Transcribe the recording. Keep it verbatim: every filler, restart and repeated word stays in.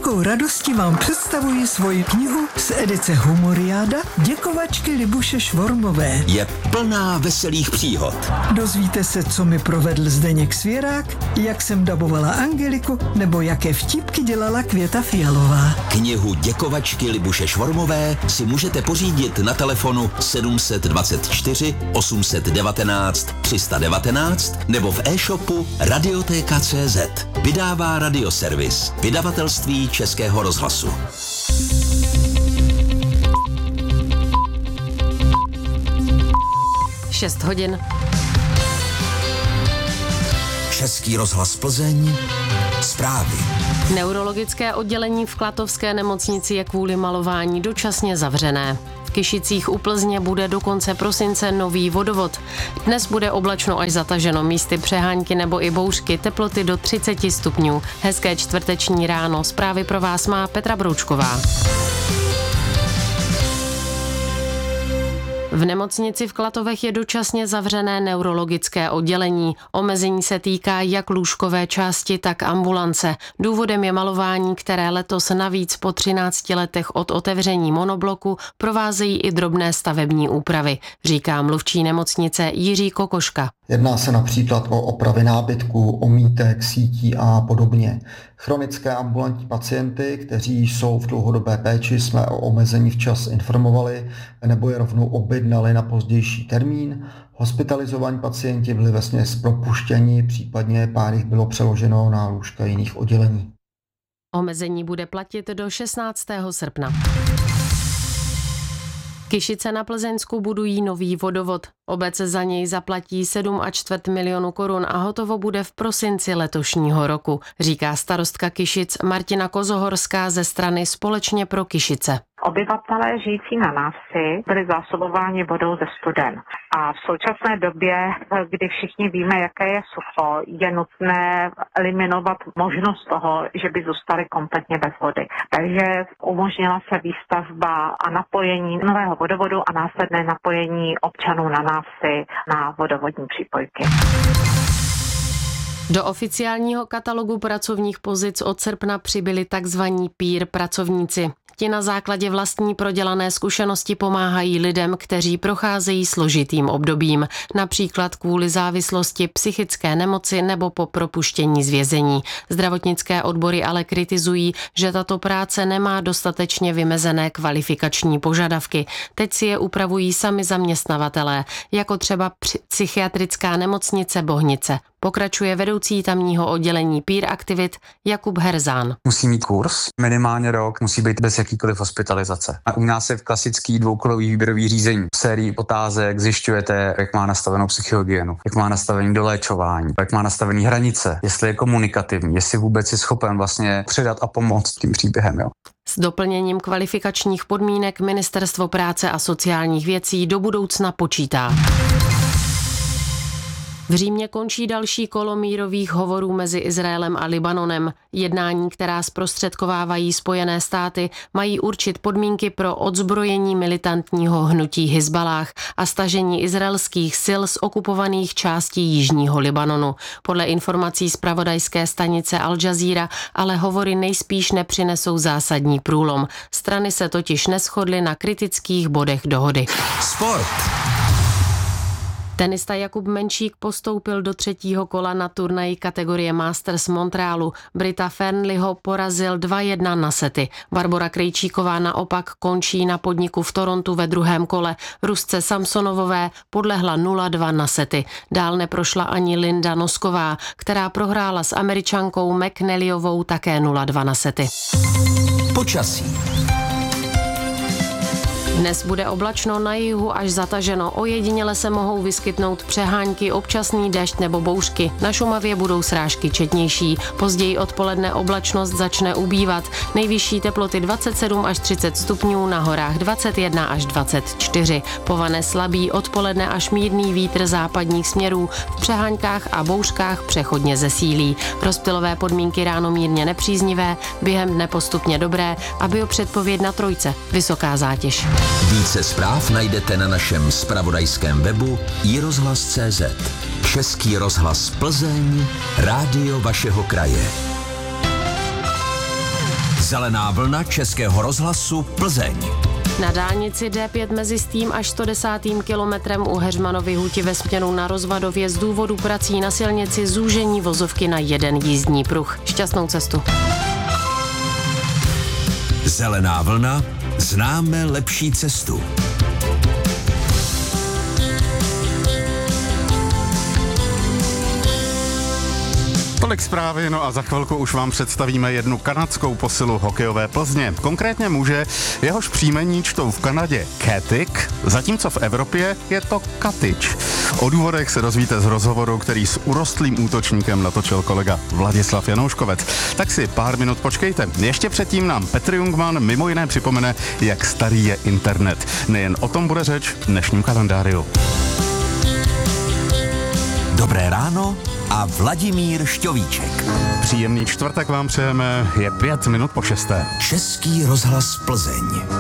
velkou radostí vám představuji svoji knihu z edice Humoriáda Děkovačky Libuše Švormové. Je plná veselých příhod. Dozvíte se, co mi provedl Zdeněk Svěrák, jak jsem dabovala Angeliku, nebo jaké vtipky dělala Květa Fialová. Knihu Děkovačky Libuše Švormové si můžete pořídit na telefonu sedm dvacet čtyři osm devatenáct tři sta devatenáct nebo v e-shopu Radiotéka tečka cé zet. Vydává Radioservis, vydavatelství Českého rozhlasu. šest hodin. Český rozhlas Plzeň, zprávy. Neurologické oddělení v Klatovské nemocnici je kvůli malování dočasně zavřené. V Kyšicích u Plzně bude do konce prosince nový vodovod. Dnes bude oblačno až zataženo, místy přehánky nebo i bouřky, teploty do třicet stupňů. Hezké čtvrteční ráno. Zprávy pro vás má Petra Broučková. V nemocnici v Klatovech je dočasně zavřené neurologické oddělení. Omezení se týká jak lůžkové části, tak ambulance. Důvodem je malování, které letos navíc po třinácti letech od otevření monobloku provázejí i drobné stavební úpravy, říká mluvčí nemocnice Jiří Kokoška. Jedná se například o opravy nábytku, omítek, sítí a podobně. Chronické ambulantní pacienty, kteří jsou v dlouhodobé péči, jsme o omezení včas informovali nebo je rovnou objednali na pozdější termín. Hospitalizovaní pacienti byli vesměs propuštěni, případně pár jich bylo přeloženo na lůžka jiných oddělení. Omezení bude platit do šestnáctého srpna. Kyšice na Plzeňsku budují nový vodovod. Obec za něj zaplatí sedm a čtvrt milionu korun a hotovo bude v prosinci letošního roku, říká starostka Kyšic Martina Kozohorská ze strany Společně pro Kyšice. Obyvatelé žijící na návsi byli zásobováni vodou ze studen. A v současné době, kdy všichni víme, jaké je sucho, je nutné eliminovat možnost toho, že by zůstali kompletně bez vody. Takže umožnila se výstavba a napojení nového vodovodu a následné napojení občanů na návsi na vodovodní přípojky. Do oficiálního katalogu pracovních pozic od srpna přibyli takzvaní peer pracovníci. Ti na základě vlastní prodělané zkušenosti pomáhají lidem, kteří procházejí složitým obdobím, například kvůli závislosti, psychické nemoci nebo po propuštění z vězení. Zdravotnické odbory ale kritizují, že tato práce nemá dostatečně vymezené kvalifikační požadavky. Teď si je upravují sami zaměstnavatelé, jako třeba psychiatrická nemocnice Bohnice. Pokračuje vedoucí tamního oddělení peer aktivit Jakub Herzán. Musí mít kurz, minimálně rok, musí být bez jakýkoliv hospitalizace. A u nás je v klasický dvoukolový výběrový řízení. V sérii otázek zjišťujete, jak má nastavenou psychohygienu, jak má nastavený doléčování, jak má nastavený hranice, jestli je komunikativní, jestli vůbec je schopen vlastně předat a pomoct tím příběhem. Jo. S doplněním kvalifikačních podmínek Ministerstvo práce a sociálních věcí do budoucna počítá. V Římě končí další kolo mírových hovorů mezi Izraelem a Libanonem. Jednání, která zprostředkovávají Spojené státy, mají určit podmínky pro odzbrojení militantního hnutí Hizballáh a stažení izraelských sil z okupovaných částí jižního Libanonu. Podle informací zpravodajské stanice Al Jazeera ale hovory nejspíš nepřinesou zásadní průlom. Strany se totiž neshodly na kritických bodech dohody. Sport. Tenista Jakub Menšík postoupil do třetího kola na turnaji kategorie Masters Montrealu. Brita Fernleyho porazil dva jedna na sety. Barbora Krejčíková naopak končí na podniku v Torontu ve druhém kole. Rusce Samsonovové podlehla nula dva na sety. Dál neprošla ani Linda Nosková, která prohrála s Američankou McNallyovou také nula dva na sety. Počasí. Dnes bude oblačno, na jihu až zataženo. Ojediněle se mohou vyskytnout přehánky, občasný déšť nebo bouřky. Na Šumavě budou srážky četnější. Později odpoledne oblačnost začne ubývat. Nejvyšší teploty dvacet sedm až třicet stupňů, na horách dvacet jedna až dvacet čtyři. Povane slabý, odpoledne až mírný vítr západních směrů. V přeháňkách a bouřkách přechodně zesílí. Rozptylové podmínky ráno mírně nepříznivé, během dne postupně dobré a biopředpověď na trojce. Vysoká zátěž. Více zpráv najdete na našem zpravodajském webu i rozhlas tečka cé zet. Český rozhlas Plzeň, rádio vašeho kraje. Zelená vlna Českého rozhlasu Plzeň. Na dálnici D pět mezi stým až sto desátým kilometrem u Heřmanovy huti ve směru na Rozvadově z důvodu prací na silnici zúžení vozovky na jeden jízdní pruh. Šťastnou cestu. Zelená vlna, známe lepší cestu. Tolik zprávy, no a za chvilku už vám představíme jednu kanadskou posilu hokejové Plzně. Konkrétně muže, jehož příjmení čtou v Kanadě Katik, zatímco v Evropě je to Katič. O důvodech se dozvíte z rozhovoru, který s urostlým útočníkem natočil kolega Vladislav Janouškovec. Tak si pár minut počkejte. Ještě předtím nám Petr Jungmann mimo jiné připomene, jak starý je internet. Nejen o tom bude řeč v dnešním kalendáriu. Dobré ráno a Vladimír Šťovíček. Příjemný čtvrtek vám přejeme, je pět minut po šesté. Český rozhlas Plzeň.